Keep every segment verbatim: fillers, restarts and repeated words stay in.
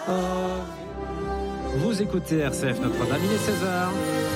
Euh, vous écoutez R C F Notre-Dame, il est seize heures.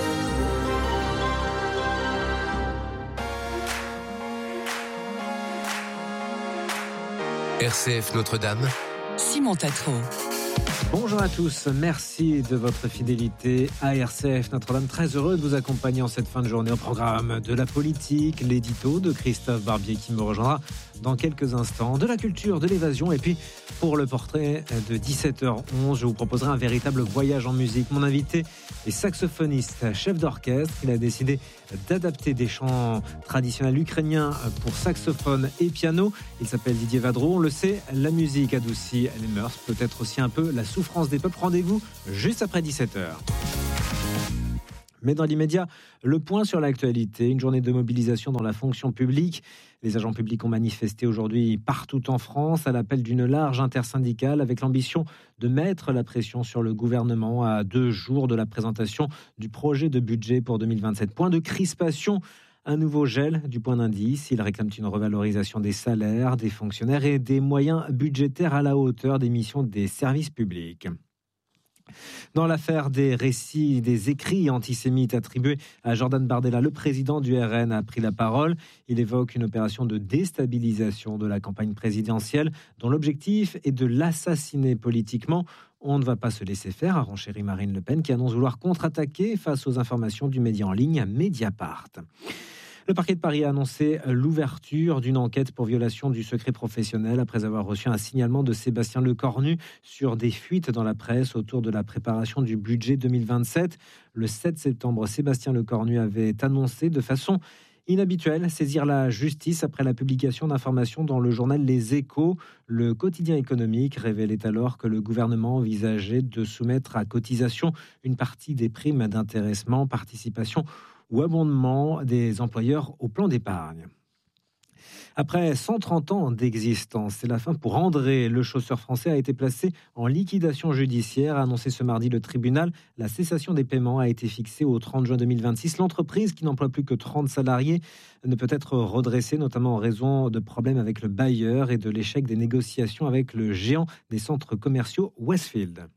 R C F Notre-Dame, Simon Tatro. Bonjour à tous, merci de votre fidélité à R C F Notre-Dame. Très heureux de vous accompagner en cette fin de journée au programme de la politique, l'édito de Christophe Barbier qui me rejoindra dans quelques instants, de la culture, de l'évasion et puis pour le portrait de dix-sept heures onze, je vous proposerai un véritable voyage en musique. Mon invité est saxophoniste, chef d'orchestre. Il a décidé d'adapter des chants traditionnels ukrainiens pour saxophone et piano. Il s'appelle Didier Vadreau. On le sait, la musique adoucit les mœurs, peut-être aussi un peu la souffrance des peuples. Rendez-vous juste après dix-sept heures. Mais dans l'immédiat, le point sur l'actualité, une journée de mobilisation dans la fonction publique. Les agents publics ont manifesté aujourd'hui partout en France à l'appel d'une large intersyndicale avec l'ambition de mettre la pression sur le gouvernement à deux jours de la présentation du projet de budget pour deux mille vingt-sept. Point de crispation, un nouveau gel du point d'indice. Ils réclament une revalorisation des salaires des fonctionnaires et des moyens budgétaires à la hauteur des missions des services publics. Dans l'affaire des récits, des écrits antisémites attribués à Jordan Bardella, le président du R N a pris la parole. Il évoque une opération de déstabilisation de la campagne présidentielle dont l'objectif est de l'assassiner politiquement. On ne va pas se laisser faire, a renchéri Marine Le Pen qui annonce vouloir contre-attaquer face aux informations du média en ligne Mediapart. Le parquet de Paris a annoncé l'ouverture d'une enquête pour violation du secret professionnel après avoir reçu un signalement de Sébastien Lecornu sur des fuites dans la presse autour de la préparation du budget deux mille vingt-sept. Le sept septembre, Sébastien Lecornu avait annoncé de façon inhabituelle saisir la justice après la publication d'informations dans le journal Les Échos. Le quotidien économique révélait alors que le gouvernement envisageait de soumettre à cotisation une partie des primes d'intéressement, participation ou abondement des employeurs au plan d'épargne. Après cent trente ans d'existence, c'est la fin pour André. Le chausseur français a été placé en liquidation judiciaire, a annoncé ce mardi le tribunal. La cessation des paiements a été fixée au trente juin deux mille vingt-six. L'entreprise, qui n'emploie plus que trente salariés, ne peut être redressée, notamment en raison de problèmes avec le bailleur et de l'échec des négociations avec le géant des centres commerciaux Westfield.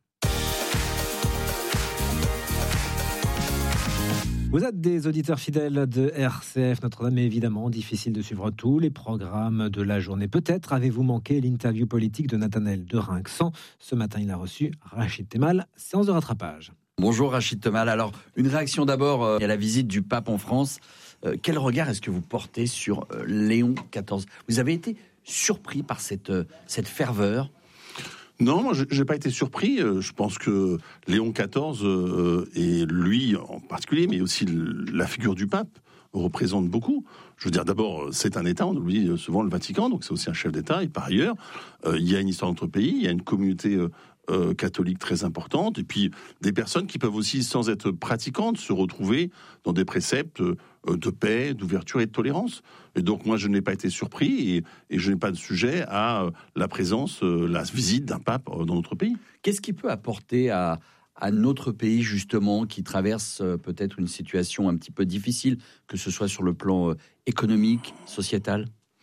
Vous êtes des auditeurs fidèles de R C F Notre-Dame, mais évidemment, difficile de suivre tous les programmes de la journée. Peut-être avez-vous manqué l'interview politique de Nathanaël Derinxan. Ce matin, il a reçu Rachid Temal, séance de rattrapage. Bonjour Rachid Temal. Alors, une réaction d'abord euh, à la visite du pape en France. Euh, quel regard est-ce que vous portez sur euh, Léon quatorze ? Vous avez été surpris par cette, euh, cette ferveur ? Non, moi, je n'ai pas été surpris. Je pense que Léon quatorze, euh, et lui en particulier, mais aussi la figure du pape, représente beaucoup. Je veux dire, d'abord, c'est un État, on oublie souvent le Vatican, donc c'est aussi un chef d'État. Et par ailleurs, euh, il y a une histoire de notre pays, il y a une communauté euh, euh, catholique très importante, et puis des personnes qui peuvent aussi, sans être pratiquantes, se retrouver dans des préceptes euh, de paix, d'ouverture et de tolérance. Et donc moi, je n'ai pas été surpris, et, et je n'ai pas de sujet à euh, la présence, euh, la visite d'un pape euh, dans notre pays. Qu'est-ce qui peut apporter à... à notre pays, justement, qui traverse euh, peut-être une situation un petit peu difficile, que ce soit sur le plan euh, économique, sociétal ?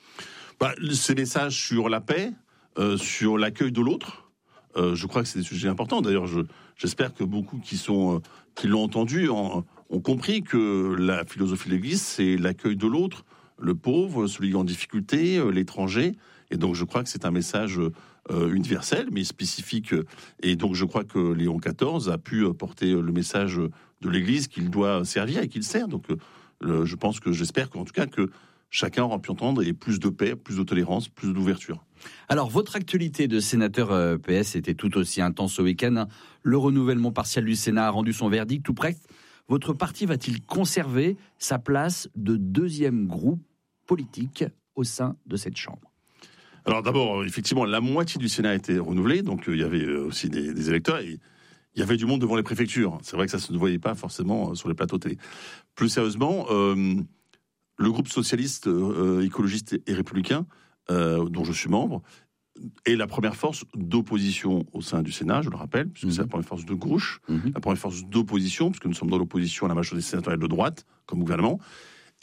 Bah, ces messages sur la paix, euh, sur l'accueil de l'autre, euh, je crois que c'est des sujets importants. D'ailleurs, je, j'espère que beaucoup qui, sont, euh, qui l'ont entendu en, ont compris que la philosophie de l'Église, c'est l'accueil de l'autre, le pauvre, celui en difficulté, euh, l'étranger. Et donc, je crois que c'est un message euh, universel, mais spécifique. Et donc, je crois que Léon quatorze a pu porter le message de l'Église qu'il doit servir et qu'il sert. Donc, euh, je pense que, j'espère qu'en tout cas, que chacun aura pu entendre et plus de paix, plus de tolérance, plus d'ouverture. Alors, votre actualité de sénateur euh, P S était tout aussi intense ce week-end. Le renouvellement partiel du Sénat a rendu son verdict tout près. Votre parti va-t-il conserver sa place de deuxième groupe politique au sein de cette Chambre ? Alors d'abord, effectivement, la moitié du Sénat a été renouvelée, donc euh, il y avait aussi des, des électeurs, et il y avait du monde devant les préfectures. C'est vrai que ça se ne voyait pas forcément sur les plateaux télé. Plus sérieusement, euh, le groupe socialiste, euh, écologiste et républicain, euh, dont je suis membre, est la première force d'opposition au sein du Sénat, je le rappelle, puisque mmh. c'est la première force de gauche, mmh. la première force d'opposition, puisque nous sommes dans l'opposition à la majorité sénatoriale de droite, comme gouvernement.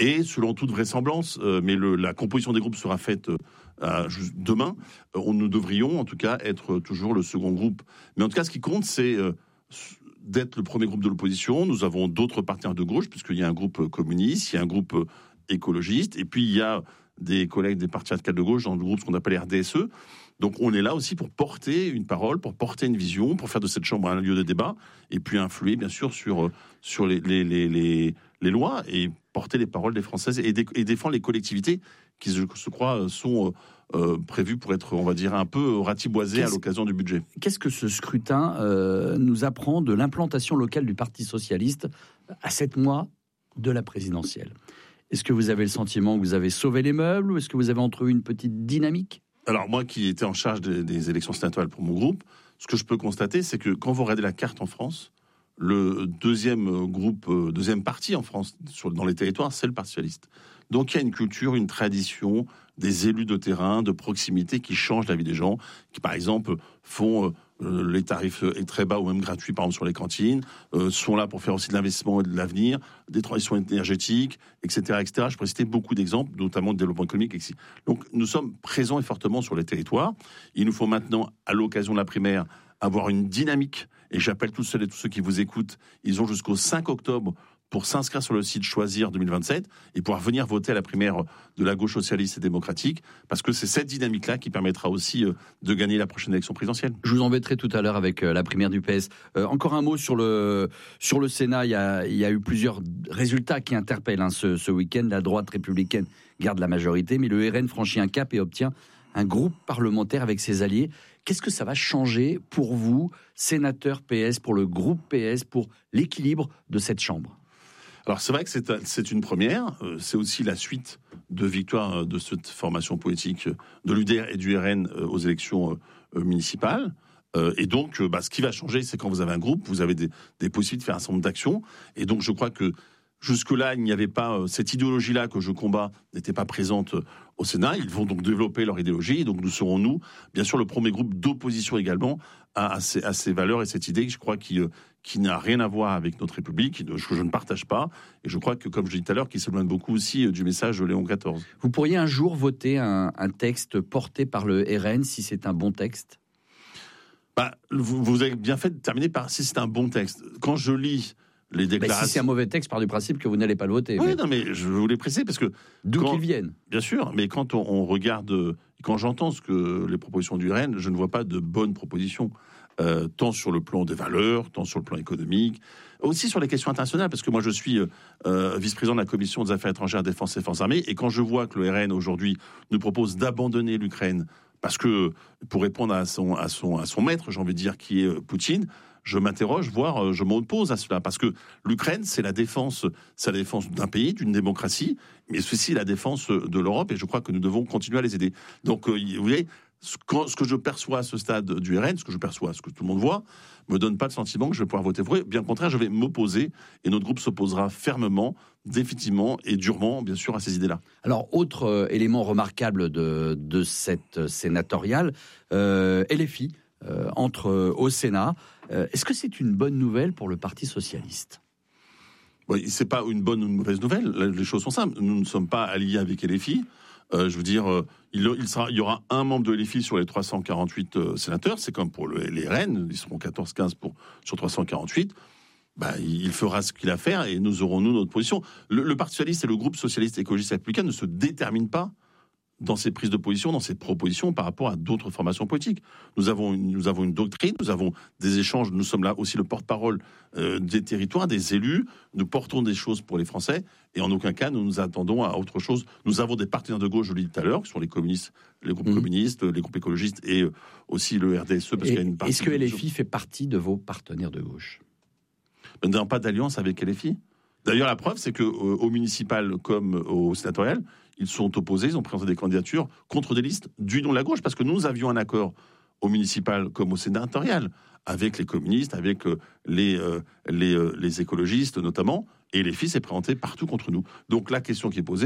Et selon toute vraisemblance, euh, mais le, la composition des groupes sera faite euh, à, demain, euh, on, nous devrions en tout cas être toujours le second groupe. Mais en tout cas, ce qui compte, c'est euh, d'être le premier groupe de l'opposition. Nous avons d'autres partenaires de gauche, puisqu'il y a un groupe communiste, il y a un groupe écologiste, et puis il y a des collègues des partis radicaux de gauche dans le groupe ce qu'on appelle R D S E. Donc on est là aussi pour porter une parole, pour porter une vision, pour faire de cette chambre un lieu de débat, et puis influer bien sûr sur, sur les, les, les, les, les lois, et porter les paroles des Françaises, et, dé, et défendre les collectivités qui, je, je crois, sont euh, prévues pour être, on va dire, un peu ratiboisées qu'est-ce, à l'occasion du budget. Qu'est-ce que ce scrutin euh, nous apprend de l'implantation locale du Parti socialiste à sept mois de la présidentielle ? Est-ce que vous avez le sentiment que vous avez sauvé les meubles, ou est-ce que vous avez entrevu une petite dynamique ? Alors moi qui étais en charge des, des élections sénatoriales pour mon groupe, ce que je peux constater, c'est que quand vous regardez la carte en France, le deuxième groupe, deuxième parti en France, sur, dans les territoires, c'est le Parti socialiste. Donc il y a une culture, une tradition, des élus de terrain, de proximité qui changent la vie des gens, qui par exemple font euh, les tarifs très bas ou même gratuits, par exemple sur les cantines, euh, sont là pour faire aussi de l'investissement et de l'avenir, des transitions énergétiques, et cetera, et cetera. Je pourrais citer beaucoup d'exemples, notamment de développement économique. Donc nous sommes présents et fortement sur les territoires. Il nous faut maintenant, à l'occasion de la primaire, avoir une dynamique. Et j'appelle tous ceux et tous ceux qui vous écoutent, ils ont jusqu'au cinq octobre pour s'inscrire sur le site Choisir deux mille vingt-sept et pouvoir venir voter à la primaire de la gauche socialiste et démocratique, parce que c'est cette dynamique-là qui permettra aussi de gagner la prochaine élection présidentielle. Je vous embêterai tout à l'heure avec la primaire du P S. Euh, encore un mot sur le, sur le Sénat. Il y, a, il y a eu plusieurs résultats qui interpellent hein, ce, ce week-end. La droite républicaine garde la majorité, mais le R N franchit un cap et obtient un groupe parlementaire avec ses alliés. Qu'est-ce que ça va changer pour vous, sénateur P S, pour le groupe P S, pour l'équilibre de cette Chambre ? Alors c'est vrai que c'est, c'est une première, c'est aussi la suite de victoire de cette formation politique de l'U D R et du R N aux élections municipales. Et donc, bah, ce qui va changer, c'est quand vous avez un groupe, vous avez des, des possibilités de faire un certain nombre d'actions. Et donc, je crois que jusque-là, il n'y avait pas cette idéologie-là que je combats n'était pas présente au Sénat. Ils vont donc développer leur idéologie. Et donc, nous serons, nous, bien sûr, le premier groupe d'opposition également à, à, ces, à ces valeurs et cette idée, je crois, qui, qui n'a rien à voir avec notre République, que je ne partage pas. Et je crois que, comme je l'ai dit tout à l'heure, qui s'éloigne beaucoup aussi du message de Léon quatorze. Vous pourriez un jour voter un, un texte porté par le R N si c'est un bon texte ? Bah, vous, vous avez bien fait de terminer par si c'est un bon texte. Quand je lis les déclarations... Bah, si c'est un mauvais texte, par du principe que vous n'allez pas le voter. Oui, mais... non, mais je voulais préciser parce que... D'où quand... qu'ils viennent. Bien sûr, mais quand on, on regarde... Quand j'entends ce que les propositions du R N, je ne vois pas de bonnes propositions. Euh, tant sur le plan des valeurs, tant sur le plan économique, aussi sur les questions internationales, parce que moi je suis euh, vice-président de la Commission des Affaires étrangères, Défense et Forces armées, et quand je vois que le R N aujourd'hui nous propose d'abandonner l'Ukraine, parce que pour répondre à son, à son, à son maître, j'ai envie de dire, qui est Poutine, je m'interroge, voire je m'oppose à cela, parce que l'Ukraine, c'est la défense, c'est la défense d'un pays, d'une démocratie, mais c'est aussi la défense de l'Europe, et je crois que nous devons continuer à les aider. Donc, euh, vous voyez, ce que je perçois à ce stade du R N, ce que je perçois, ce que tout le monde voit, me donne pas le sentiment que je vais pouvoir voter pour eux. Bien au contraire, je vais m'opposer, et notre groupe s'opposera fermement, définitivement et durement, bien sûr, à ces idées-là. Alors, autre euh, élément remarquable de, de cette sénatoriale, euh, L F I euh, entre euh, au Sénat. Euh, est-ce que c'est une bonne nouvelle pour le Parti socialiste ? Oui, c'est pas une bonne ou une mauvaise nouvelle. Les choses sont simples. Nous ne sommes pas alliés avec L F I. Euh, je veux dire, euh, il, il, sera, il y aura un membre de L F I sur les trois cent quarante-huit euh, sénateurs. C'est comme pour le, les R N, ils seront quatorze quinze pour, sur trois cent quarante-huit. Bah, il fera ce qu'il a à faire et nous aurons, nous, notre position. Le, le Parti socialiste et le groupe socialiste écologiste républicain ne se déterminent pas dans ses prises de position, dans ses propositions par rapport à d'autres formations politiques. Nous avons une, nous avons une doctrine, nous avons des échanges, nous sommes là aussi le porte-parole euh, des territoires, des élus, nous portons des choses pour les Français, et en aucun cas nous nous attendons à autre chose. Nous avons des partenaires de gauche, je l'ai dit tout à l'heure, qui sont les communistes, les groupes mmh. communistes, les groupes écologistes, et euh, aussi le R D S E, parce et, qu'il y a une partie... Est-ce que L F I fait partie de vos partenaires de gauche ? Nous n'avons pas d'alliance avec L F I. D'ailleurs, la preuve, c'est qu'au euh, au municipal comme au sénatorial, ils sont opposés, ils ont présenté des candidatures contre des listes du nom de la gauche, parce que nous avions un accord au municipal comme au sénatorial, avec les communistes, avec euh, les, euh, les, euh, les écologistes notamment, et L F I s'est présenté partout contre nous. Donc la question qui est posée,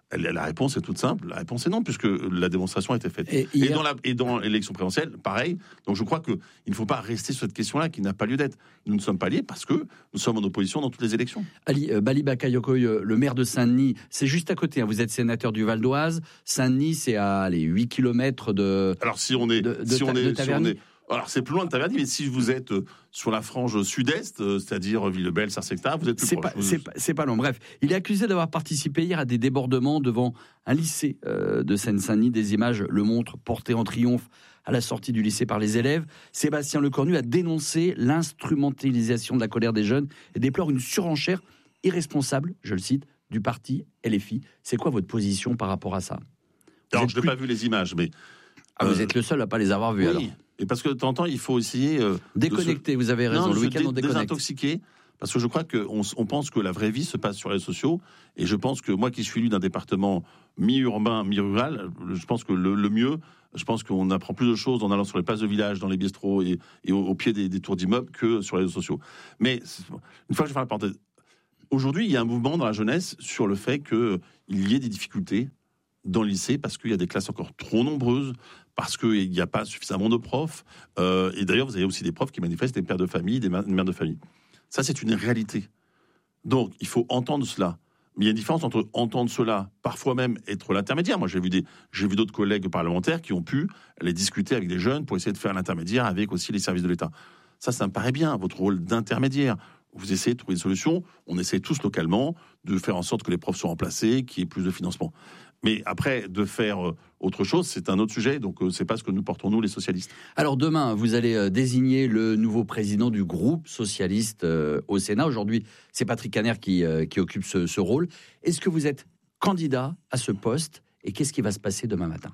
Elle, la réponse est toute simple. La réponse est non, puisque la démonstration a été faite. Et, hier... et, dans, la, et dans l'élection présidentielle, pareil. Donc je crois qu'il ne faut pas rester sur cette question-là qui n'a pas lieu d'être. Nous ne sommes pas liés parce que nous sommes en opposition dans toutes les élections. Ali euh, Bali Bakayokoy, euh, le maire de Saint-Denis, c'est juste à côté. Hein. Vous êtes sénateur du Val d'Oise. Saint-Denis, c'est à allez, huit kilomètres de. Alors si on est, de, de, si on est, si on est alors c'est plus loin de Taverny, mais si vous êtes sur la frange sud-est, c'est-à-dire Villebel, Sarcecta, vous êtes plus c'est proche. Pas, c'est, pas, c'est pas long. Bref, il est accusé d'avoir participé hier à des débordements devant un lycée euh, de Seine-Saint-Denis. Des images le montrent, portées en triomphe à la sortie du lycée par les élèves. Sébastien Lecornu a dénoncé l'instrumentalisation de la colère des jeunes et déplore une surenchère irresponsable, je le cite, du parti L F I. C'est quoi votre position par rapport à ça? Alors, je n'ai plus... pas vu les images, mais... Ah, euh... Vous êtes le seul à ne pas les avoir vues, oui. alors. Et parce que de temps en temps, il faut essayer... Euh, déconnecter, se... vous avez raison. Non, le week-end, dé- on déconnecte. Désintoxiquer, parce que je crois qu'on on pense que la vraie vie se passe sur les réseaux sociaux, et je pense que moi qui suis élu d'un département mi-urbain, mi-rural, je pense que le, le mieux, je pense qu'on apprend plus de choses en allant sur les places de village, dans les bistrots et, et au, au pied des, des tours d'immeubles que sur les réseaux sociaux. Mais une fois que je fais la parenthèse, aujourd'hui, il y a un mouvement dans la jeunesse sur le fait qu'il y ait des difficultés dans le lycée parce qu'il y a des classes encore trop nombreuses, parce qu'il n'y a pas suffisamment de profs. Euh, et d'ailleurs, vous avez aussi des profs qui manifestent, des pères de famille, des mères de famille. Ça, c'est une réalité. Donc, il faut entendre cela. Mais il y a une différence entre entendre cela, parfois même être l'intermédiaire. Moi, j'ai vu, des, j'ai vu d'autres collègues parlementaires qui ont pu aller discuter avec des jeunes pour essayer de faire l'intermédiaire avec aussi les services de l'État. Ça, ça me paraît bien, votre rôle d'intermédiaire. Vous essayez de trouver une solution. On essaie tous localement de faire en sorte que les profs soient remplacés, qu'il y ait plus de financement. Mais après, de faire autre chose, c'est un autre sujet. Donc, c'est pas ce que nous portons, nous, les socialistes. Alors, demain, vous allez désigner le nouveau président du groupe socialiste euh, au Sénat. Aujourd'hui, c'est Patrick Kanner qui, euh, qui occupe ce, ce rôle. Est-ce que vous êtes candidat à ce poste? Et qu'est-ce qui va se passer demain matin?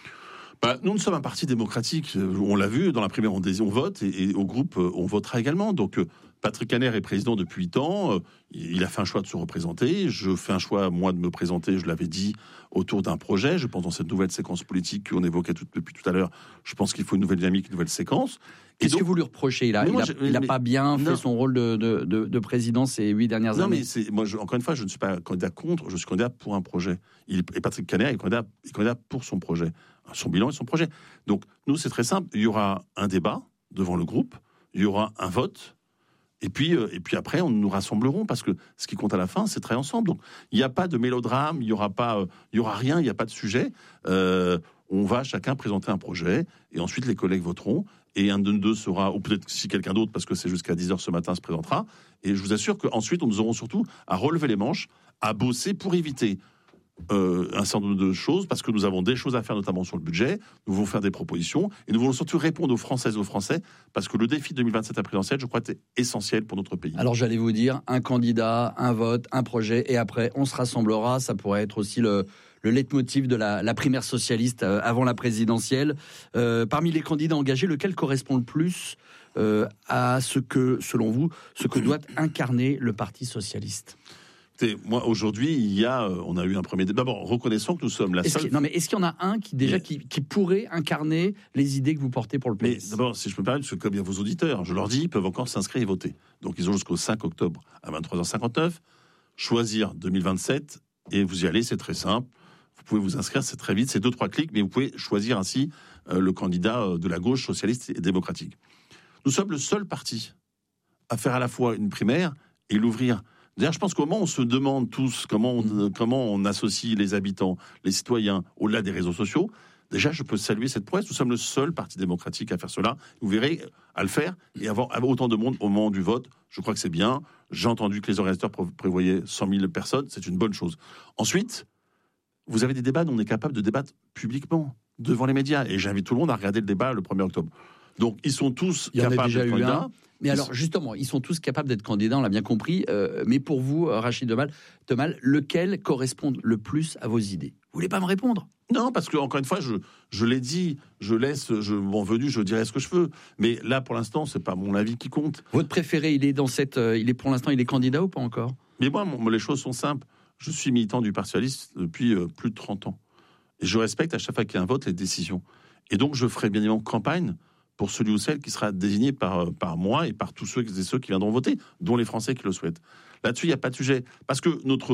Bah, nous, nous sommes un parti démocratique. On l'a vu, dans la primaire, on, on vote. Et, et au groupe, on votera également. Donc, Patrick Kanner est président depuis huit ans. Il a fait un choix de se représenter. Je fais un choix, moi, de me présenter, je l'avais dit, autour d'un projet. Je pense dans cette nouvelle séquence politique qu'on évoquait tout, depuis tout à l'heure. Je pense qu'il faut une nouvelle dynamique, une nouvelle séquence. Qu'est-ce donc, que vous lui reprochez? Il n'a pas bien fait non. son rôle de, de, de, de président ces huit dernières non, années. Non, mais c'est, moi, je, encore une fois, je ne suis pas candidat contre, je suis candidat pour un projet. Il, et Patrick Kanner est candidat, est candidat pour son projet, son bilan et son projet. Donc, nous, c'est très simple. Il y aura un débat devant le groupe, il y aura un vote. Et puis, euh, et puis après, on nous rassemblerons parce que ce qui compte à la fin, c'est travailler ensemble. Donc, il n'y a pas de mélodrame, il n'y aura pas, euh, il y aura rien, il n'y a pas de sujet. Euh, on va chacun présenter un projet et ensuite les collègues voteront. Et un de nous deux sera, ou peut-être si quelqu'un d'autre, parce que c'est jusqu'à dix heures ce matin, se présentera. Et je vous assure qu'ensuite, nous aurons surtout à relever les manches, à bosser pour éviter Euh, un certain nombre de choses, parce que nous avons des choses à faire, notamment sur le budget. Nous voulons faire des propositions et nous voulons surtout répondre aux Françaises et aux Français, parce que le défi deux mille vingt-sept à présidentielle, je crois, est essentiel pour notre pays. Alors j'allais vous dire, un candidat, un vote, un projet, et après on se rassemblera. Ça pourrait être aussi le, le leitmotiv de la, la primaire socialiste avant la présidentielle. Euh, parmi les candidats engagés, lequel correspond le plus euh, à ce que, selon vous, ce que doit incarner le Parti socialiste? Moi, aujourd'hui, il y a, on a eu un premier débat. D'abord, reconnaissons que nous sommes la est-ce seule. Non, mais est-ce qu'il y en a un qui déjà mais... qui, qui pourrait incarner les idées que vous portez pour le P S? Mais d'abord, si je peux me permettre, parce que comme il y a vos auditeurs, je leur dis, ils peuvent encore s'inscrire et voter. Donc, ils ont jusqu'au cinq octobre à vingt-trois heures cinquante-neuf, choisir deux mille vingt-sept, et vous y allez, c'est très simple. Vous pouvez vous inscrire, c'est très vite, c'est deux, trois clics, mais vous pouvez choisir ainsi euh, le candidat de la gauche socialiste et démocratique. Nous sommes le seul parti à faire à la fois une primaire et l'ouvrir. D'ailleurs, je pense qu'au moment où on se demande tous comment on, comment on associe les habitants, les citoyens, au-delà des réseaux sociaux, déjà, je peux saluer cette prouesse. Nous sommes le seul parti démocratique à faire cela. Vous verrez, à le faire, et avoir autant de monde au moment du vote, je crois que c'est bien. J'ai entendu que les organisateurs prévoyaient cent mille personnes, c'est une bonne chose. Ensuite, vous avez des débats dont on est capable de débattre publiquement, devant les médias. Et j'invite tout le monde à regarder le débat le premier octobre. Donc, ils sont tous Il y capables d'être candidats. Un. Mais alors, justement, ils sont tous capables d'être candidats, on l'a bien compris. Euh, mais pour vous, Rachid Temal, Temal, lequel correspond le plus à vos idées? Vous voulez pas me répondre? Non, parce que encore une fois, je, je l'ai dit, je laisse, je m'en venu, je dirai ce que je veux. Mais là, pour l'instant, c'est pas mon avis qui compte. Votre préféré, il est dans cette, euh, il est pour l'instant, il est candidat ou pas encore? Mais moi, mon, les choses sont simples. Je suis militant du Parti socialiste depuis euh, plus de trente ans, et je respecte à chaque fois qu'il y a un vote les décisions. Et donc, je ferai bien évidemment campagne pour celui ou celle qui sera désigné par, par moi et par tous ceux et ceux qui viendront voter, dont les Français qui le souhaitent. Là-dessus, il n'y a pas de sujet. Parce que notre,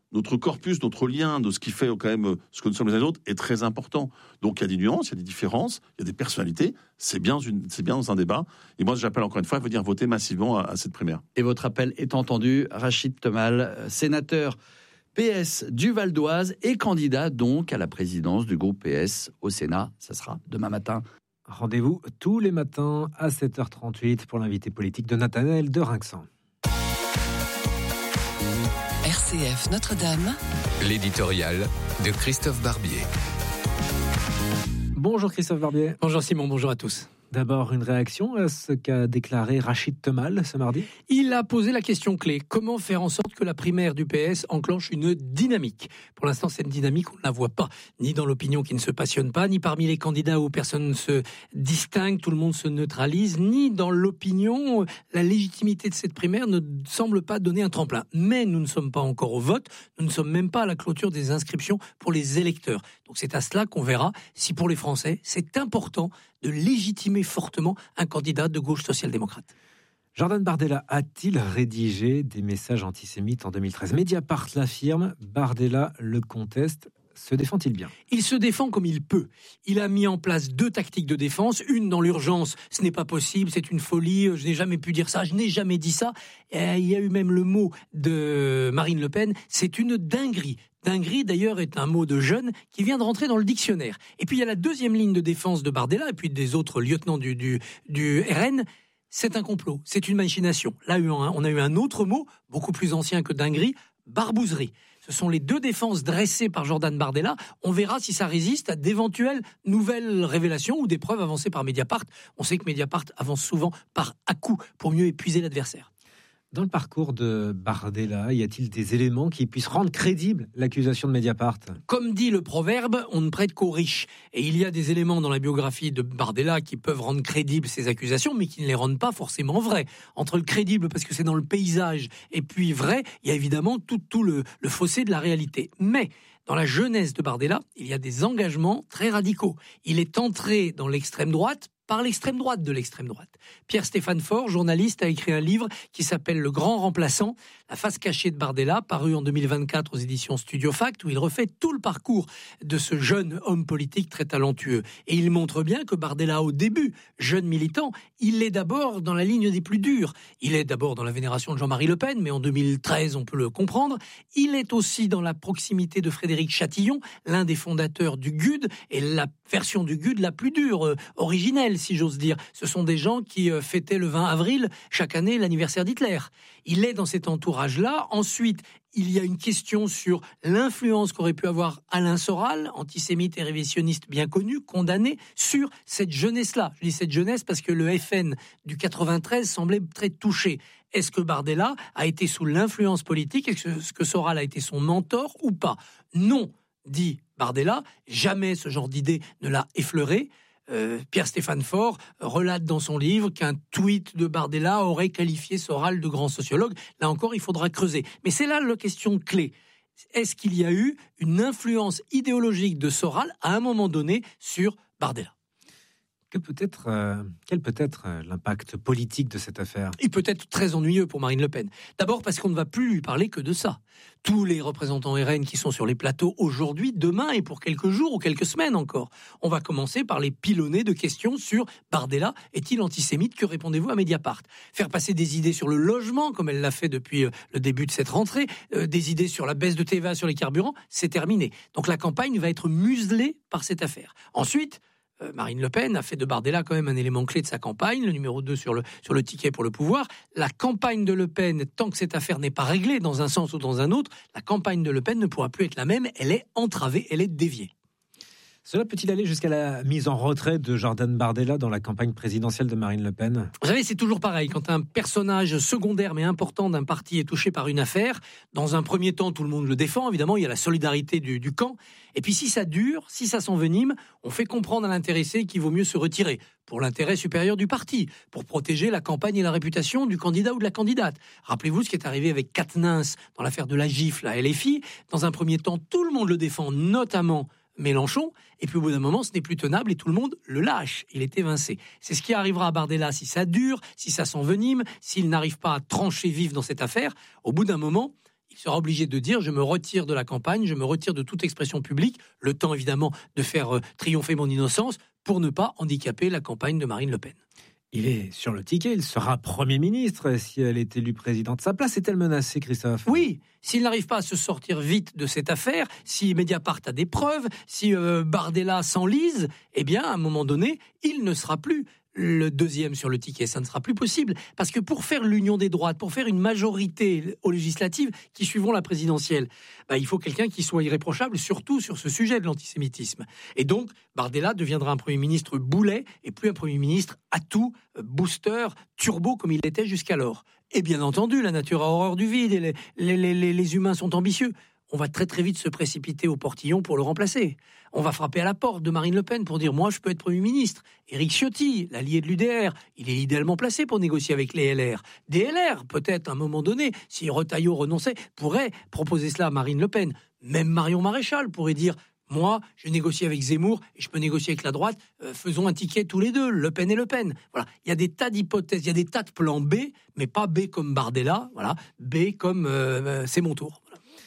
notre corpus, notre lien de ce qui fait quand même ce que nous sommes les uns et les autres est très important. Donc il y a des nuances, il y a des différences, il y a des personnalités. C'est bien, une, c'est bien dans un débat. Et moi, j'appelle encore une fois à venir voter massivement à, à cette primaire. Et votre appel est entendu. Rachid Temal, sénateur P S du Val d'Oise et candidat donc à la présidence du groupe P S au Sénat. Ça sera demain matin. Rendez-vous tous les matins à sept heures trente-huit pour l'invité politique de Nathanaël de Rinxan. R C F Notre-Dame, l'éditorial de Christophe Barbier. Bonjour Christophe Barbier. Bonjour Simon, bonjour à tous. D'abord, une réaction à ce qu'a déclaré Rachid Temal ce mardi. Il a posé la question clé. Comment faire en sorte que la primaire du P S enclenche une dynamique ? Pour l'instant, cette dynamique, on ne la voit pas. Ni dans l'opinion qui ne se passionne pas, ni parmi les candidats où personne ne se distingue, tout le monde se neutralise, ni dans l'opinion, la légitimité de cette primaire ne semble pas donner un tremplin. Mais nous ne sommes pas encore au vote. Nous ne sommes même pas à la clôture des inscriptions pour les électeurs. Donc c'est à cela qu'on verra si pour les Français, c'est important de légitimer fortement un candidat de gauche social-démocrate. Jordan Bardella a-t-il rédigé des messages antisémites en deux mille treize ? Mediapart l'affirme, Bardella le conteste. Se défend-il bien ? Il se défend comme il peut. Il a mis en place deux tactiques de défense. Une dans l'urgence, ce n'est pas possible, c'est une folie, je n'ai jamais pu dire ça, je n'ai jamais dit ça. Et il y a eu même le mot de Marine Le Pen, c'est une dinguerie. Dinguerie, d'ailleurs, est un mot de jeune qui vient de rentrer dans le dictionnaire. Et puis, il y a la deuxième ligne de défense de Bardella et puis des autres lieutenants du, du, du R N. C'est un complot, c'est une machination. Là, on a eu un autre mot, beaucoup plus ancien que dinguerie, barbouzerie. Ce sont les deux défenses dressées par Jordan Bardella. On verra si ça résiste à d'éventuelles nouvelles révélations ou des preuves avancées par Mediapart. On sait que Mediapart avance souvent par à-coups pour mieux épuiser l'adversaire. Dans le parcours de Bardella, y a-t-il des éléments qui puissent rendre crédible l'accusation de Mediapart ? Comme dit le proverbe, on ne prête qu'aux riches. Et il y a des éléments dans la biographie de Bardella qui peuvent rendre crédibles ces accusations, mais qui ne les rendent pas forcément vraies. Entre le crédible, parce que c'est dans le paysage, et puis vrai, il y a évidemment tout, tout le, le fossé de la réalité. Mais dans la jeunesse de Bardella, il y a des engagements très radicaux. Il est entré dans l'extrême droite par l'extrême droite de l'extrême droite. Pierre-Stéphane Faure, journaliste, a écrit un livre qui s'appelle Le Grand Remplaçant, la face cachée de Bardella, paru en deux mille vingt-quatre aux éditions Studio Fact, où il refait tout le parcours de ce jeune homme politique très talentueux. Et il montre bien que Bardella, au début, jeune militant, il est d'abord dans la ligne des plus durs. Il est d'abord dans la vénération de Jean-Marie Le Pen, mais en deux mille treize, on peut le comprendre. Il est aussi dans la proximité de Frédéric Chatillon, l'un des fondateurs du G U D, et la version du G U D la plus dure, euh, originelle, si j'ose dire. Ce sont des gens qui euh, fêtaient le vingt avril, chaque année, l'anniversaire d'Hitler. Il est dans cet entourage-là. Ensuite, il y a une question sur l'influence qu'aurait pu avoir Alain Soral, antisémite et révisionniste bien connu, condamné, sur cette jeunesse-là. Je dis cette jeunesse parce que le F N du quatre-vingt-treize semblait très touché. Est-ce que Bardella a été sous l'influence politique ? Est-ce que Soral a été son mentor ou pas ? Non, dit Bardella. Jamais ce genre d'idée ne l'a effleuré. Euh, Pierre-Stéphane Faure relate dans son livre qu'un tweet de Bardella aurait qualifié Soral de grand sociologue. Là encore, il faudra creuser. Mais c'est là la question clé. Est-ce qu'il y a eu une influence idéologique de Soral à un moment donné sur Bardella ? Que peut être, euh, quel peut être euh, l'impact politique de cette affaire ? Il peut être très ennuyeux pour Marine Le Pen. D'abord parce qu'on ne va plus lui parler que de ça. Tous les représentants R N qui sont sur les plateaux aujourd'hui, demain et pour quelques jours ou quelques semaines encore, on va commencer par les pilonner de questions sur Bardella. Est-il antisémite ? Que répondez-vous à Mediapart ? Faire passer des idées sur le logement, comme elle l'a fait depuis le début de cette rentrée, euh, des idées sur la baisse de T V A sur les carburants, c'est terminé. Donc la campagne va être muselée par cette affaire. Ensuite, Marine Le Pen a fait de Bardella quand même un élément clé de sa campagne, le numéro deux sur le, sur le ticket pour le pouvoir. La campagne de Le Pen, tant que cette affaire n'est pas réglée dans un sens ou dans un autre, la campagne de Le Pen ne pourra plus être la même, elle est entravée, elle est déviée. Cela peut-il aller jusqu'à la mise en retrait de Jordan Bardella dans la campagne présidentielle de Marine Le Pen ? Vous savez, c'est toujours pareil. Quand un personnage secondaire mais important d'un parti est touché par une affaire, dans un premier temps, tout le monde le défend. Évidemment, il y a la solidarité du, du camp. Et puis si ça dure, si ça s'envenime, on fait comprendre à l'intéressé qu'il vaut mieux se retirer pour l'intérêt supérieur du parti, pour protéger la campagne et la réputation du candidat ou de la candidate. Rappelez-vous ce qui est arrivé avec Quatennens dans l'affaire de la gifle à L F I. Dans un premier temps, tout le monde le défend, notamment Mélenchon, et puis au bout d'un moment, ce n'est plus tenable et tout le monde le lâche. Il est évincé. C'est ce qui arrivera à Bardella si ça dure, si ça s'envenime, s'il n'arrive pas à trancher vif dans cette affaire. Au bout d'un moment, il il sera obligé de dire je me retire de la campagne, je me retire de toute expression publique, le temps évidemment de faire euh, triompher mon innocence pour ne pas handicaper la campagne de Marine Le Pen. Il est sur le ticket, il sera Premier ministre si elle est élue présidente. Sa place est-elle menacée, Christophe ? Oui, s'il n'arrive pas à se sortir vite de cette affaire, si Mediapart a des preuves, si euh, Bardella s'enlise, eh bien, à un moment donné, il ne sera plus le deuxième sur le ticket. Ça ne sera plus possible. Parce que pour faire l'union des droites, pour faire une majorité aux législatives qui suivront la présidentielle, bah, il faut quelqu'un qui soit irréprochable, surtout sur ce sujet de l'antisémitisme. Et donc, Bardella deviendra un Premier ministre boulet et plus un Premier ministre atout, booster, turbo comme il était jusqu'alors. Et bien entendu, la nature a horreur du vide et les, les, les, les humains sont ambitieux. On va très très vite se précipiter au portillon pour le remplacer. On va frapper à la porte de Marine Le Pen pour dire « moi je peux être Premier ministre ». Éric Ciotti, l'allié de l'U D R, il est idéalement placé pour négocier avec les L R. Des L R, peut-être à un moment donné, si Retailleau renonçait, pourrait proposer cela à Marine Le Pen. Même Marion Maréchal pourrait dire « moi je négocie avec Zemmour et je peux négocier avec la droite, euh, faisons un ticket tous les deux, Le Pen et Le Pen ». Voilà. Il y a des tas d'hypothèses, il y a des tas de plans B, mais pas B comme Bardella, voilà. B comme euh, c'est mon tour.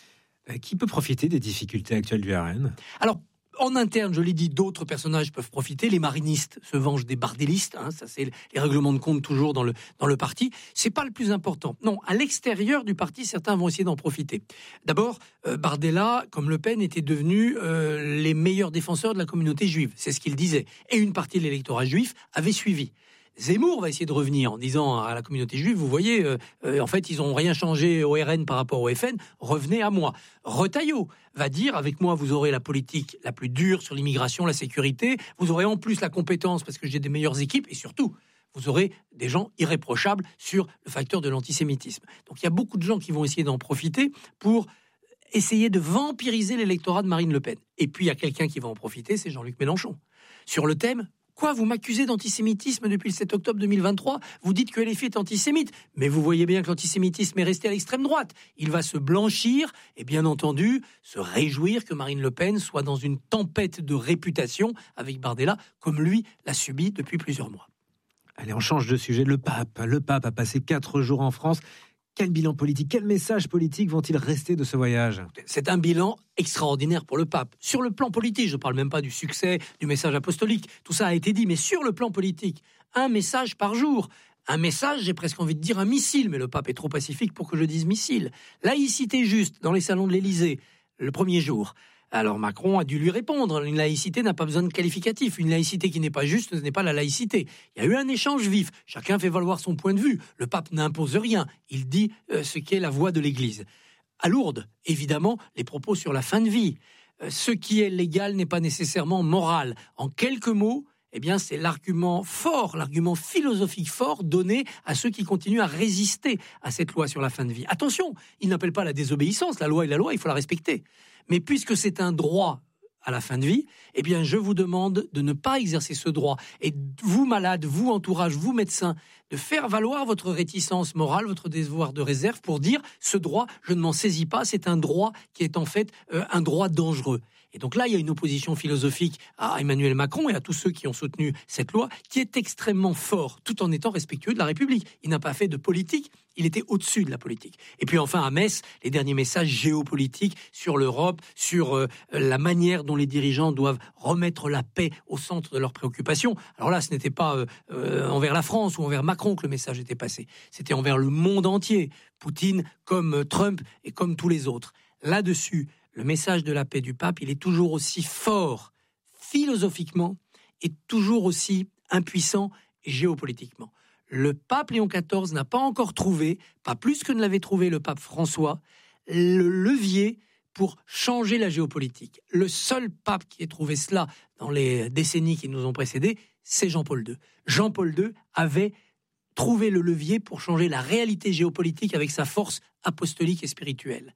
Qui peut profiter des difficultés actuelles du R N ? Alors, en interne, je l'ai dit, d'autres personnages peuvent profiter. Les marinistes se vengent des bardélistes. Hein, ça, c'est les règlements de compte toujours dans le, dans le parti. C'est pas le plus important. Non, à l'extérieur du parti, certains vont essayer d'en profiter. D'abord, euh, Bardella, comme Le Pen, étaient devenus euh, les meilleurs défenseurs de la communauté juive. C'est ce qu'il disait. Et une partie de l'électorat juif avait suivi. Zemmour va essayer de revenir en disant à la communauté juive, vous voyez, euh, euh, en fait, ils n'ont rien changé au R N par rapport au F N, revenez à moi. Retailleau va dire, avec moi, vous aurez la politique la plus dure sur l'immigration, la sécurité, vous aurez en plus la compétence parce que j'ai des meilleures équipes, et surtout, vous aurez des gens irréprochables sur le facteur de l'antisémitisme. Donc il y a beaucoup de gens qui vont essayer d'en profiter pour essayer de vampiriser l'électorat de Marine Le Pen. Et puis il y a quelqu'un qui va en profiter, c'est Jean-Luc Mélenchon. Sur le thème, quoi, vous m'accusez d'antisémitisme depuis le sept octobre deux mille vingt-trois ? Vous dites que L F I est antisémite, mais vous voyez bien que l'antisémitisme est resté à l'extrême droite. Il va se blanchir et bien entendu se réjouir que Marine Le Pen soit dans une tempête de réputation avec Bardella, comme lui l'a subi depuis plusieurs mois. Allez, on change de sujet. Le pape, le pape a passé quatre jours en France. Quel bilan politique, quel message politique vont-ils rester de ce voyage ? C'est un bilan extraordinaire pour le pape. Sur le plan politique, je ne parle même pas du succès, du message apostolique, tout ça a été dit, mais sur le plan politique, un message par jour. Un message, j'ai presque envie de dire un missile, mais le pape est trop pacifique pour que je dise missile. Laïcité juste dans les salons de l'Élysée, le premier jour. Alors Macron a dû lui répondre, une laïcité n'a pas besoin de qualificatif, une laïcité qui n'est pas juste, ce n'est pas la laïcité. Il y a eu un échange vif, chacun fait valoir son point de vue, le pape n'impose rien, il dit euh, ce qu'est la voix de l'Église. À Lourdes, évidemment, les propos sur la fin de vie. Euh, ce qui est légal n'est pas nécessairement moral. En quelques mots, eh bien, c'est l'argument fort, l'argument philosophique fort donné à ceux qui continuent à résister à cette loi sur la fin de vie. Attention, il n'appelle pas la désobéissance, la loi est la loi, il faut la respecter. Mais puisque c'est un droit à la fin de vie, eh bien, je vous demande de ne pas exercer ce droit. Et vous, malades, vous, entourage, vous, médecins, de faire valoir votre réticence morale, votre devoir de réserve pour dire ce droit, je ne m'en saisis pas, c'est un droit qui est en fait euh, un droit dangereux. Et donc là, il y a une opposition philosophique à Emmanuel Macron et à tous ceux qui ont soutenu cette loi qui est extrêmement fort, tout en étant respectueux de la République. Il n'a pas fait de politique, il était au-dessus de la politique. Et puis enfin, à Metz, les derniers messages géopolitiques sur l'Europe, sur euh, la manière dont les dirigeants doivent remettre la paix au centre de leurs préoccupations. Alors là, ce n'était pas euh, euh, envers la France ou envers Macron que le message était passé. C'était envers le monde entier. Poutine, comme Trump et comme tous les autres. Là-dessus, le message de la paix du pape, il est toujours aussi fort philosophiquement et toujours aussi impuissant géopolitiquement. Le pape Léon quatorze n'a pas encore trouvé, pas plus que ne l'avait trouvé le pape François, le levier pour changer la géopolitique. Le seul pape qui ait trouvé cela dans les décennies qui nous ont précédés, c'est Jean-Paul deux. Jean-Paul deux avait trouvé le levier pour changer la réalité géopolitique avec sa force apostolique et spirituelle.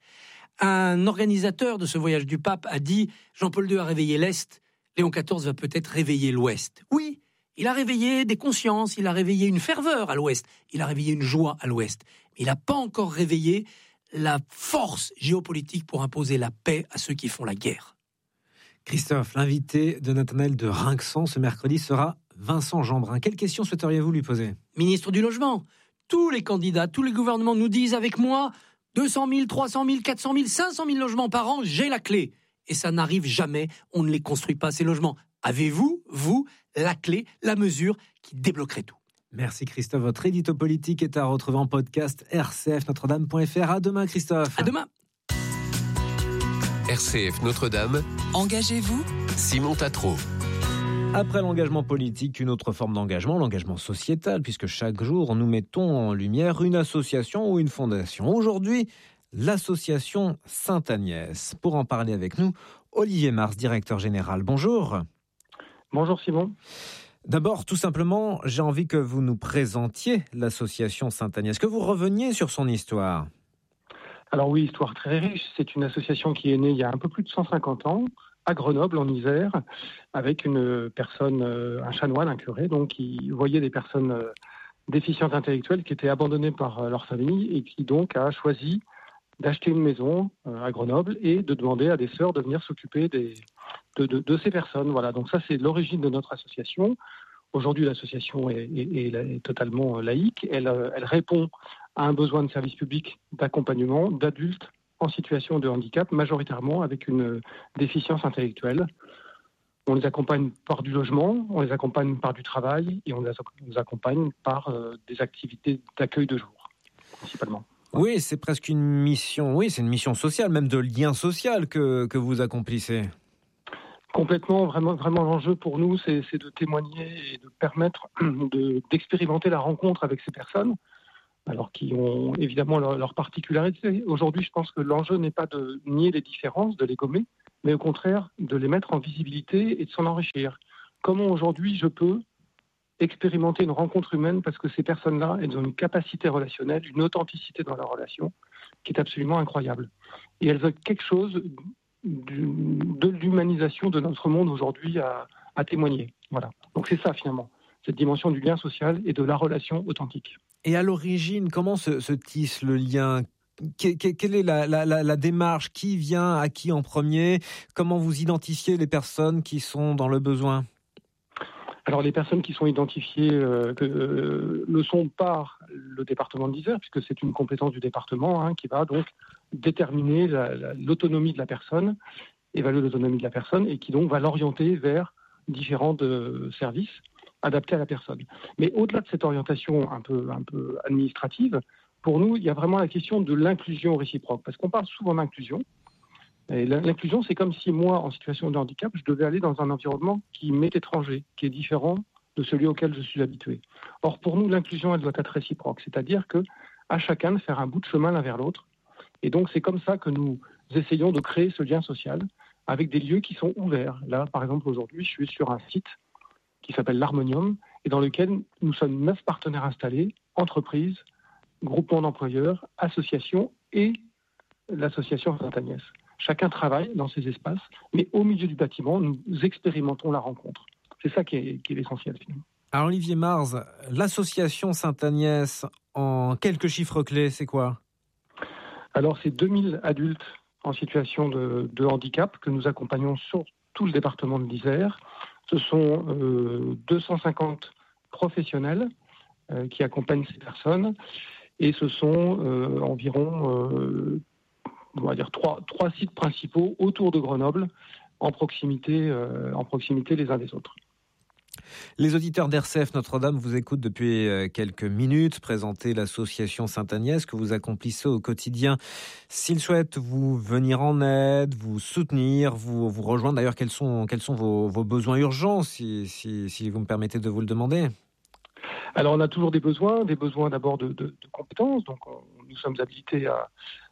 Un organisateur de ce voyage du pape a dit « Jean-Paul deux a réveillé l'Est, Léon quatorze va peut-être réveiller l'Ouest ». Oui, il a réveillé des consciences, il a réveillé une ferveur à l'Ouest, il a réveillé une joie à l'Ouest. Mais il n'a pas encore réveillé la force géopolitique pour imposer la paix à ceux qui font la guerre. Christophe, l'invité de Nathanaël de Rinxan ce mercredi sera Vincent Jeanbrun. Quelle question souhaiteriez-vous lui poser ? Ministre du Logement, tous les candidats, tous les gouvernements nous disent avec moi... deux cent mille, trois cent mille, quatre cent mille, cinq cent mille logements par an, j'ai la clé. Et ça n'arrive jamais, on ne les construit pas, ces logements. Avez-vous, vous, la clé, la mesure qui débloquerait tout? Merci Christophe, votre édito politique est à retrouver en podcast r c f notre dame point f r. À demain Christophe. À demain. R C F Notre-Dame, Engagez-vous. Simon Tatro. Après l'engagement politique, une autre forme d'engagement, l'engagement sociétal, puisque chaque jour nous mettons en lumière une association ou une fondation. Aujourd'hui, l'association Sainte-Agnès. Pour en parler avec nous, Olivier Mars, directeur général. Bonjour. Bonjour Simon. D'abord, tout simplement, j'ai envie que vous nous présentiez l'association Sainte-Agnès, que vous reveniez sur son histoire. Alors oui, histoire très riche. C'est une association qui est née il y a un peu plus de cent cinquante ans, à Grenoble, en Isère, avec une personne, un chanoine, un curé, donc qui voyait des personnes déficientes intellectuelles qui étaient abandonnées par leur famille et qui donc a choisi d'acheter une maison à Grenoble et de demander à des sœurs de venir s'occuper des, de, de, de ces personnes. Voilà, donc ça c'est l'origine de notre association. Aujourd'hui, l'association est, est, est totalement laïque. Elle, elle répond à un besoin de service public d'accompagnement d'adultes en situation de handicap, majoritairement avec une déficience intellectuelle. On les accompagne par du logement, on les accompagne par du travail et on les accompagne par euh, des activités d'accueil de jour, principalement. Oui, c'est presque une mission, oui, c'est une mission sociale, même de lien social que, que vous accomplissez. Complètement, vraiment, vraiment l'enjeu pour nous, c'est, c'est de témoigner et de permettre de, d'expérimenter la rencontre avec ces personnes, alors qui ont évidemment leur, leur particularité. Aujourd'hui, je pense que l'enjeu n'est pas de nier les différences, de les gommer, mais au contraire de les mettre en visibilité et de s'en enrichir. Comment aujourd'hui je peux expérimenter une rencontre humaine parce que ces personnes-là, elles ont une capacité relationnelle, une authenticité dans leur relation qui est absolument incroyable. Et elles ont quelque chose du, de l'humanisation de notre monde aujourd'hui à, à témoigner. Voilà. Donc c'est ça finalement, cette dimension du lien social et de la relation authentique. Et à l'origine, comment se, se tisse le lien ? Quelle est la, la, la, la démarche ? Qui vient à qui en premier ? Comment vous identifiez les personnes qui sont dans le besoin ? Alors les personnes qui sont identifiées euh, que, euh, le sont par le département de l'Isère, puisque c'est une compétence du département hein, qui va donc déterminer la, la, l'autonomie de la personne, évaluer l'autonomie de la personne et qui donc va l'orienter vers différents euh, services adaptés à la personne. Mais au-delà de cette orientation un peu, un peu administrative, pour nous, il y a vraiment la question de l'inclusion réciproque, parce qu'on parle souvent d'inclusion. Et l'inclusion, c'est comme si moi, en situation de handicap, je devais aller dans un environnement qui m'est étranger, qui est différent de celui auquel je suis habitué. Or, pour nous, l'inclusion, elle doit être réciproque, c'est-à-dire que à chacun de faire un bout de chemin l'un vers l'autre. Et donc, c'est comme ça que nous essayons de créer ce lien social avec des lieux qui sont ouverts. Là, par exemple, aujourd'hui, je suis sur un site qui s'appelle l'Harmonium et dans lequel nous sommes neuf partenaires installés, entreprises, groupements d'employeurs, associations et l'association Sainte-Agnès. Chacun travaille dans ces espaces, mais au milieu du bâtiment, nous expérimentons la rencontre. C'est ça qui est, qui est l'essentiel, finalement. Alors, Olivier Mars, l'association Sainte-Agnès, en quelques chiffres clés, c'est quoi ? Alors, c'est deux mille adultes en situation de, de handicap que nous accompagnons sur tout le département de l'Isère. Ce sont euh, deux cent cinquante professionnels euh, qui accompagnent ces personnes et ce sont euh, environ... Euh, on va dire trois, trois sites principaux autour de Grenoble, en proximité, euh, en proximité les uns des autres. Les auditeurs d'R C F Notre-Dame vous écoutent depuis quelques minutes présenter l'association Sainte-Agnès que vous accomplissez au quotidien. S'ils souhaitent vous venir en aide, vous soutenir, vous, vous rejoindre, d'ailleurs, quels sont, quels sont vos, vos besoins urgents, si, si, si vous me permettez de vous le demander ? Alors, on a toujours des besoins, des besoins d'abord de, de, de compétences. Donc, on, nous sommes habilités à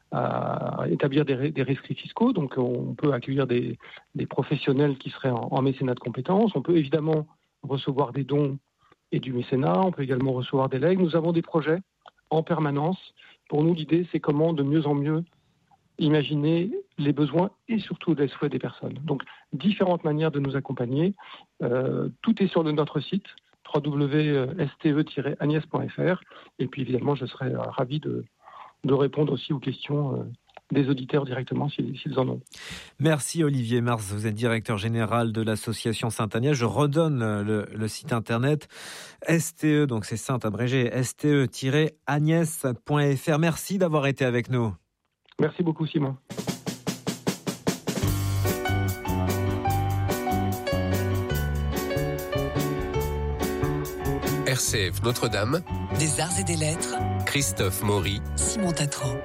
à établir des, des rescrits fiscaux, donc on peut accueillir des, des professionnels qui seraient en, en mécénat de compétences. On peut évidemment recevoir des dons et du mécénat, on peut également recevoir des legs. Nous avons des projets en permanence. Pour nous, l'idée, c'est comment de mieux en mieux imaginer les besoins et surtout les souhaits des personnes. Donc, différentes manières de nous accompagner. Euh, tout est sur notre site, w w w point s t e tiret agnès point f r. Et puis, évidemment, je serais ravi de de répondre aussi aux questions euh, des auditeurs directement s'ils, s'ils en ont. Merci Olivier Mars, vous êtes directeur général de l'association Sainte-Agnès. Je redonne le, le site internet S T E, donc c'est Sainte abrégé, S T E tiret agnès point f r. Merci d'avoir été avec nous. Merci beaucoup, Simon. R C F Notre-Dame, Des arts et des lettres, Christophe Maury, Simon Tatro.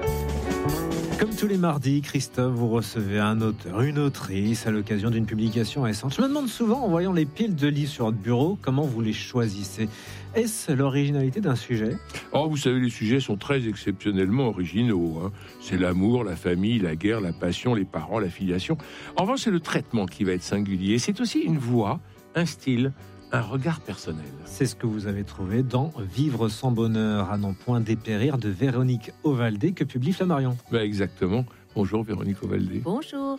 Comme tous les mardis, Christophe, vous recevez un auteur, une autrice à l'occasion d'une publication récente. Je me demande souvent, en voyant les piles de livres sur votre bureau, comment vous les choisissez. Est-ce l'originalité d'un sujet ? Oh, vous savez, les sujets sont très exceptionnellement originaux. Hein. C'est l'amour, la famille, la guerre, la passion, les parents, la filiation. En revanche, c'est le traitement qui va être singulier. C'est aussi une voix, un style, un regard personnel. C'est ce que vous avez trouvé dans Vivre sans bonheur, à n'en point dépérir de Véronique Ovaldé que publie Flammarion. Ben exactement. Bonjour Véronique Ovaldé. Bonjour.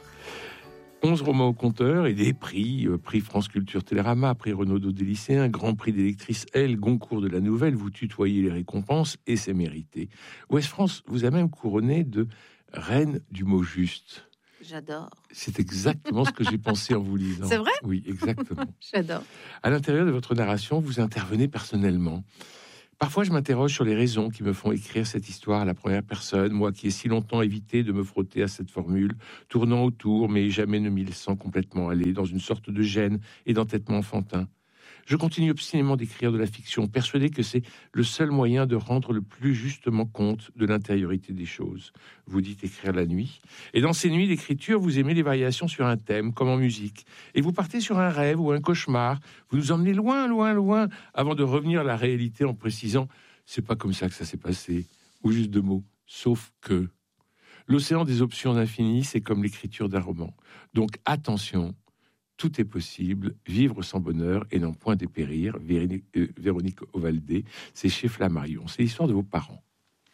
onze romans au compteur et des prix, euh, prix France Culture Télérama, prix Renaudot des lycéens, grand prix des lectrices L, Goncourt de la Nouvelle, vous tutoyez les récompenses et c'est mérité. Ouest France vous a même couronné de reine du mot juste. J'adore. C'est exactement ce que j'ai pensé en vous lisant. C'est vrai ? Oui, exactement. J'adore. À l'intérieur de votre narration, vous intervenez personnellement. Parfois, je m'interroge sur les raisons qui me font écrire cette histoire à la première personne, moi qui ai si longtemps évité de me frotter à cette formule, tournant autour, mais jamais ne m'y laissant complètement aller, dans une sorte de gêne et d'entêtement enfantin. Je continue obstinément d'écrire de la fiction, persuadé que c'est le seul moyen de rendre le plus justement compte de l'intériorité des choses. Vous dites écrire la nuit, et dans ces nuits d'écriture, vous aimez les variations sur un thème, comme en musique, et vous partez sur un rêve ou un cauchemar, vous nous emmenez loin, loin, loin, avant de revenir à la réalité en précisant « c'est pas comme ça que ça s'est passé », ou juste deux mots, sauf que. L'océan des options infinies, c'est comme l'écriture d'un roman. Donc attention, tout est possible, vivre sans bonheur et n'en point dépérir. Véronique, euh, Véronique Ovaldé, c'est chez Flammarion. C'est l'histoire de vos parents.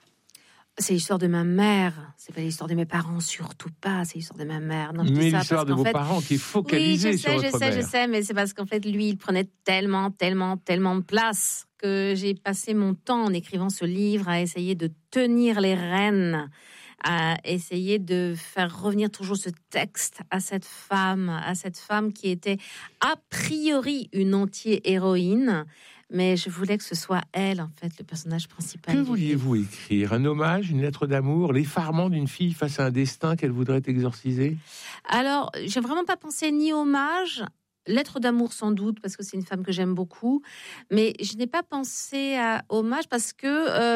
C'est l'histoire de ma mère. C'est pas l'histoire de mes parents, surtout pas. C'est l'histoire de ma mère. Non, je dis Mais ça l'histoire parce de qu'en vos fait... parents qui est focalisée oui, je sur sais, votre je sais, mère. je sais, mais c'est parce qu'en fait, lui, il prenait tellement, tellement, tellement de place que j'ai passé mon temps en écrivant ce livre à essayer de tenir les rênes, à essayer de faire revenir toujours ce texte à cette femme, à cette femme qui était a priori une anti-héroïne, mais je voulais que ce soit elle, en fait, le personnage principal. Que vouliez-vous écrire ? Un hommage, une lettre d'amour, l'effarement d'une fille face à un destin qu'elle voudrait exorciser ? Alors, j'ai vraiment pas pensé ni hommage, lettre d'amour sans doute, parce que c'est une femme que j'aime beaucoup, mais je n'ai pas pensé à hommage parce que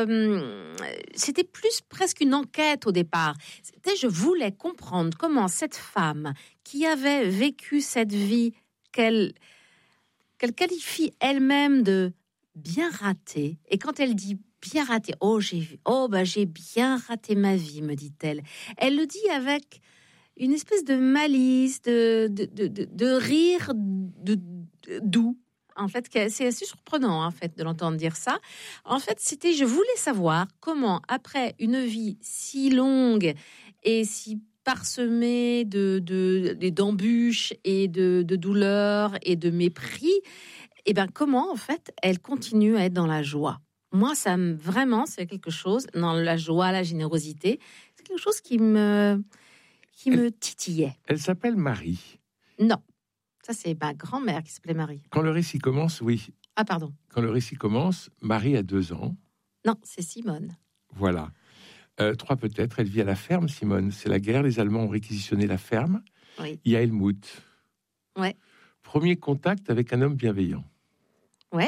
euh, c'était plus presque une enquête au départ. C'était, je voulais comprendre comment cette femme qui avait vécu cette vie qu'elle qu'elle qualifie elle-même de bien ratée, et quand elle dit bien ratée, oh j'ai oh bah j'ai bien raté ma vie, me dit-elle. Elle le dit avec une espèce de malice, de, de, de, de, de rire de, de, doux. En fait, c'est assez surprenant en fait de l'entendre dire ça. En fait, c'était, je voulais savoir comment, après une vie si longue et si parsemée de, de, de, d'embûches et de, de douleurs et de mépris, et ben comment en fait elle continue à être dans la joie. Moi, ça me, vraiment, c'est quelque chose, dans la joie, la générosité, c'est quelque chose qui me... qui me titillait. Elle s'appelle Marie. Non, ça c'est ma grand-mère qui s'appelait Marie. Quand le récit commence, oui. Ah pardon. Quand le récit commence, Marie a deux ans. Non, c'est Simone. Voilà. Euh, trois peut-être. Elle vit à la ferme, Simone. C'est la guerre. Les Allemands ont réquisitionné la ferme. Oui. Il y a Helmut. Ouais. Premier contact avec un homme bienveillant. Ouais.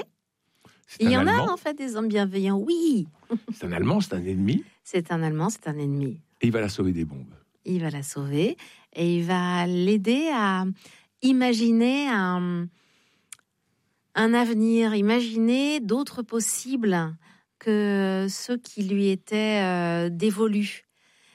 Il y en Allemand. a en fait des hommes bienveillants. Oui. C'est un Allemand, c'est un ennemi. C'est un Allemand, c'est un ennemi. Et il va la sauver des bombes. Il va la sauver et il va l'aider à imaginer un, un avenir, imaginer d'autres possibles que ceux qui lui étaient euh, dévolus.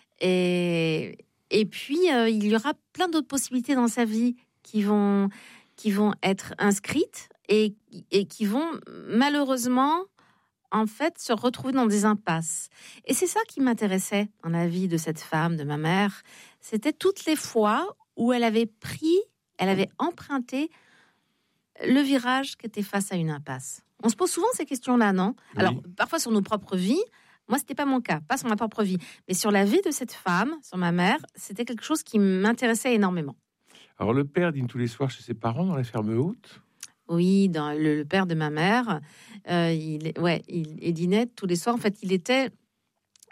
Et, et puis, euh, il y aura plein d'autres possibilités dans sa vie qui vont, qui vont être inscrites et, et qui vont malheureusement en fait, se retrouver dans des impasses. Et c'est ça qui m'intéressait dans la vie de cette femme, de ma mère. C'était toutes les fois où elle avait pris, elle avait emprunté le virage qui était face à une impasse. On se pose souvent ces questions-là, non ? Oui. Alors, parfois sur nos propres vies. Moi, c'était pas mon cas, pas sur ma propre vie. Mais sur la vie de cette femme, sur ma mère, c'était quelque chose qui m'intéressait énormément. Alors, le père dîne tous les soirs chez ses parents dans la ferme haute ? Oui, dans le, le père de ma mère, euh, il, ouais, il, il dînait tous les soirs. En fait, il était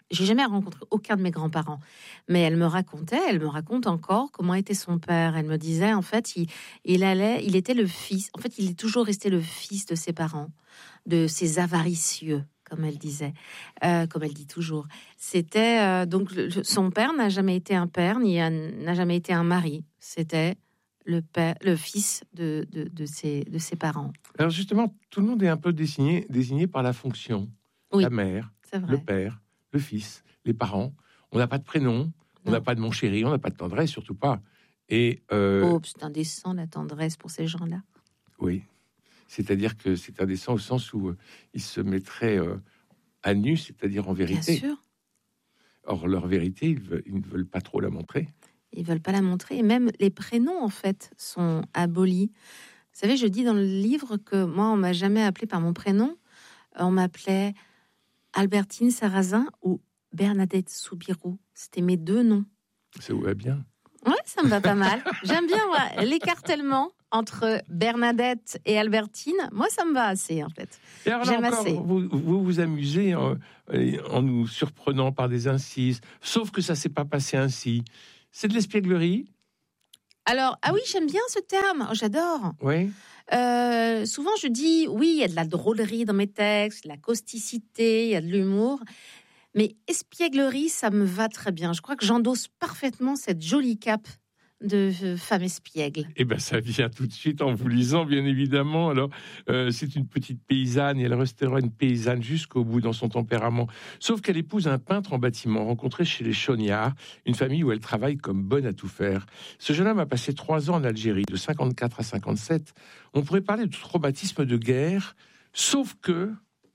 J'ai jamais rencontré aucun de mes grands-parents, mais elle me racontait, elle me raconte encore comment était son père. Elle me disait en fait, il, il allait, il était le fils. En fait, il est toujours resté le fils de ses parents, de ces avaricieux, comme elle disait, euh, comme elle dit toujours. C'était euh, donc le, son père n'a jamais été un père, ni un, n'a jamais été un mari. C'était le père, le fils de de, de ses de ses parents. Alors justement, tout le monde est un peu désigné désigné par la fonction. Oui, la mère, c'est vrai. le père, le fils, les parents. On n'a pas de prénom, on n'a pas de mon chéri, on n'a pas de tendresse, surtout pas. Et euh, oh, c'est indécent la tendresse pour ces gens-là. oui, c'est-à-dire que c'est indécent au sens où euh, ils se mettraient euh, à nu, c'est-à-dire en vérité. Bien sûr. Or, leur vérité, ils, veulent, ils ne veulent pas trop la montrer. Ils veulent pas la montrer. Et même les prénoms, en fait, sont abolis. Vous savez, je dis dans le livre que moi, on m'a jamais appelé par mon prénom. On m'appelait Albertine Sarrazin ou Bernadette Soubirous. C'était mes deux noms. Ça vous va bien? Ouais, ça me va pas mal. J'aime bien ouais, l'écartèlement entre Bernadette et Albertine. Moi, ça me va assez, en fait. Et alors, là J'aime encore, assez. Vous, vous vous amusez en, en nous surprenant par des incises, sauf que ça s'est pas passé ainsi. C'est de l'espièglerie? Alors, ah oui, j'aime bien ce terme. Oh, j'adore. Oui. Euh, souvent, je dis, oui, il y a de la drôlerie dans mes textes, de la causticité, il y a de l'humour. Mais espièglerie, ça me va très bien. Je crois que j'endosse parfaitement cette jolie cape de femme espiègle. Eh bien, ça vient tout de suite en vous lisant, bien évidemment. Alors, euh, c'est une petite paysanne et elle restera une paysanne jusqu'au bout dans son tempérament. Sauf qu'elle épouse un peintre en bâtiment rencontré chez les Chauniards, une famille où elle travaille comme bonne à tout faire. Ce jeune homme a passé trois ans en Algérie, de cinquante-quatre à cinquante-sept. On pourrait parler de traumatisme de guerre, sauf que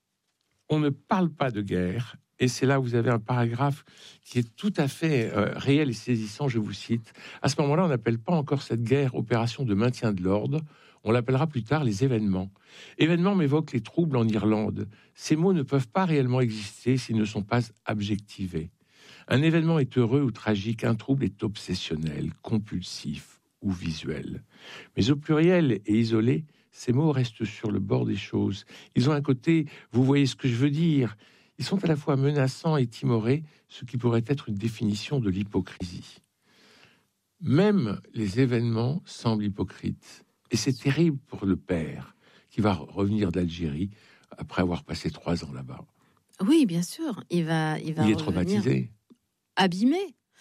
on ne parle pas de guerre. Et c'est là où vous avez un paragraphe qui est tout à fait euh, réel et saisissant, je vous cite. À ce moment-là, on n'appelle pas encore cette guerre opération de maintien de l'ordre, on l'appellera plus tard les événements. Événements m'évoquent les troubles en Irlande. Ces mots ne peuvent pas réellement exister s'ils ne sont pas adjectivés. Un événement est heureux ou tragique, un trouble est obsessionnel, compulsif ou visuel. Mais au pluriel et isolé, ces mots restent sur le bord des choses. Ils ont un côté, vous voyez ce que je veux dire. Ils sont à la fois menaçants et timorés, ce qui pourrait être une définition de l'hypocrisie. Même les événements semblent hypocrites. Et c'est terrible pour le père, qui va revenir d'Algérie après avoir passé trois ans là-bas. Oui, bien sûr. Il va, il va Il est revenir traumatisé. abîmé.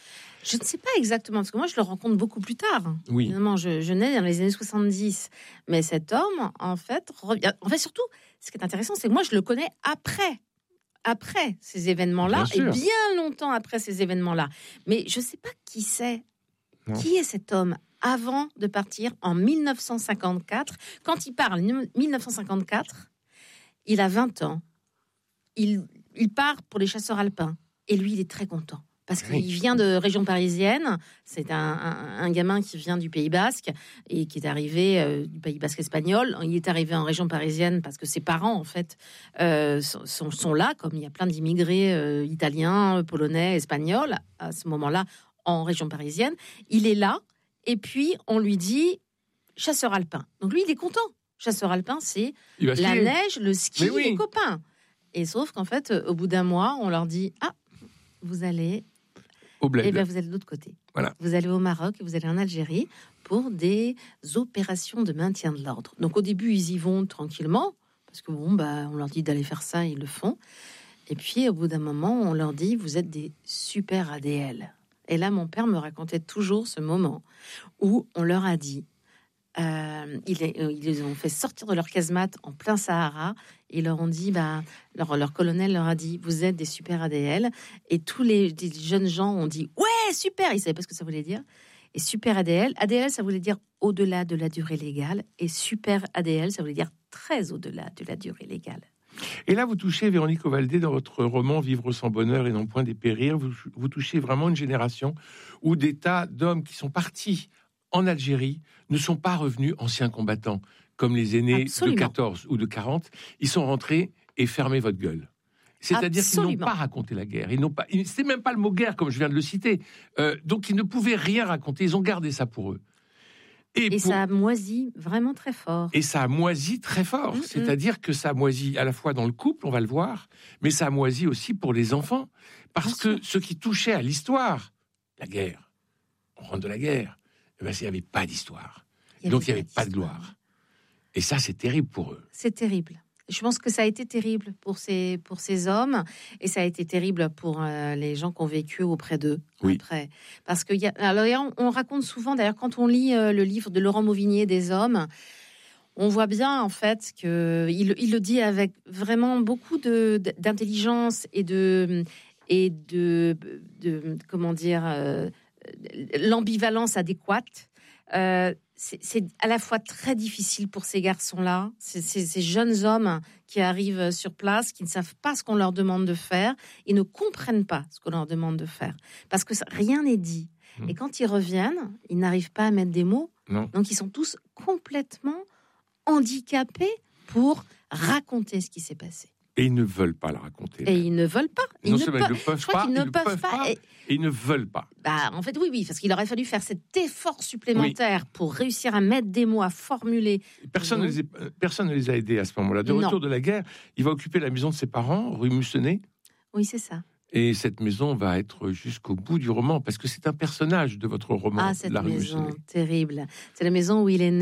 Je ne sais pas exactement, parce que moi, je le rencontre beaucoup plus tard. Oui. Évidemment, je, je nais dans les années soixante-dix. Mais cet homme, en fait, revient... En fait, surtout, ce qui est intéressant, c'est que moi, je le connais après. Après ces événements-là, Bien et sûr. bien longtemps après ces événements-là. Mais je ne sais pas qui c'est. Non. Qui est cet homme avant de partir en mille neuf cent cinquante-quatre? Quand il part en mille neuf cent cinquante-quatre, il a vingt ans. Il, il part pour les chasseurs alpins. Et lui, il est très content. Parce qu'il Oui. vient de région parisienne. C'est un, un, un gamin qui vient du Pays Basque et qui est arrivé euh, du Pays Basque espagnol. Il est arrivé en région parisienne parce que ses parents, en fait, euh, sont, sont là, comme il y a plein d'immigrés euh, italiens, polonais, espagnols, à ce moment-là, en région parisienne. Il est là, et puis on lui dit chasseur alpin. Donc lui, il est content. Chasseur alpin, c'est Il va la skier. neige, le ski, Mais oui. les copains. Et sauf qu'en fait, au bout d'un mois, on leur dit ah, vous allez. Au bled. Eh bien, vous allez de l'autre côté. Voilà. Vous allez au Maroc et vous allez en Algérie pour des opérations de maintien de l'ordre. Donc, au début, ils y vont tranquillement, parce que bon, bah, on leur dit d'aller faire ça, ils le font. Et puis, au bout d'un moment, on leur dit, vous êtes des super A D L. Et là, mon père me racontait toujours ce moment où on leur a dit, euh, ils, ils les ont fait sortir de leur casemate en plein Sahara. Ils leur ont dit, bah, leur, leur colonel leur a dit, vous êtes des super A D L. Et tous les, les jeunes gens ont dit, ouais, super. Ils savaient pas ce que ça voulait dire. Et super A D L, A D L, ça voulait dire au-delà de la durée légale. Et super A D L, ça voulait dire très au-delà de la durée légale. Et là, vous touchez, Véronique Ovaldé, dans votre roman Vivre sans bonheur et non point dépérir, vous, vous touchez vraiment une génération où des tas d'hommes qui sont partis en Algérie ne sont pas revenus anciens combattants, comme les aînés Absolument. de quatorze ou de quarante. Ils sont rentrés et fermez votre gueule. C'est-à-dire qu'ils n'ont Absolument. pas raconté la guerre. Ils n'ont pas. ils- C'est même pas le mot guerre, comme je viens de le citer. Euh, donc ils ne pouvaient rien raconter. Ils ont gardé ça pour eux. Et, Et pour- ça moisit vraiment très fort. et ça moisit très fort. Mhm. C'est-à-dire que ça moisit à la fois dans le couple, on va le voir, mais ça moisit aussi pour les enfants. Parce Bien que ce qui touchait à l'histoire, la guerre, on rentre de la guerre, eh ben, il n'y avait pas d'histoire. Donc il n'y avait pas de d'histoire. gloire. Et ça, c'est terrible pour eux. C'est terrible. Je pense que ça a été terrible pour ces, pour ces hommes et ça a été terrible pour euh, les gens qui ont vécu auprès d'eux Oui. après. Parce que y a, alors, on, on raconte souvent, d'ailleurs, quand on lit euh, le livre de Laurent Mauvigné, Des hommes, on voit bien en fait que il, il le dit avec vraiment beaucoup de, d'intelligence et de et de, de comment dire euh, l'ambivalence adéquate. Euh, c'est, c'est à la fois très difficile pour ces garçons-là, ces, ces, ces jeunes hommes qui arrivent sur place, qui ne savent pas ce qu'on leur demande de faire, ils ne comprennent pas ce qu'on leur demande de faire, parce que ça, rien n'est dit. Mmh. Et quand ils reviennent, ils n'arrivent pas à mettre des mots, Non. donc ils sont tous complètement handicapés pour raconter ce qui s'est passé. Et ils ne veulent pas le raconter. Et ils ne veulent pas. Ils non ne seulement peuvent- ils ne peuvent je crois pas, qu'ils ne peuvent pas. et... Et- et ils ne veulent pas. Bah, en fait, oui, oui, parce qu'il aurait fallu faire cet effort supplémentaire pour réussir à mettre des mots, à formuler. Personne, ne Non. les, a- personne ne les a aidés à ce moment-là. De Non. retour de la guerre, il va occuper la maison de ses parents, rue Mussenet. Oui, c'est ça. Et cette maison va être jusqu'au bout du roman, parce que c'est un personnage de votre roman, Ah, cette La rue maison Mussenet. terrible. C'est la maison où il est né.